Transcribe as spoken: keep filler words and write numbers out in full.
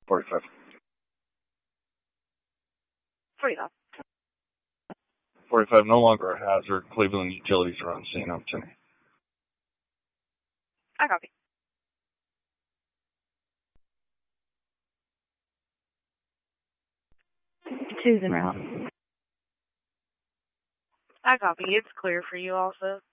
forty-five. forty-five. forty-five, no longer a hazard. Cleveland Utilities are on scene. Up to me. I copy. Two's en route. I copy. It's clear for you also.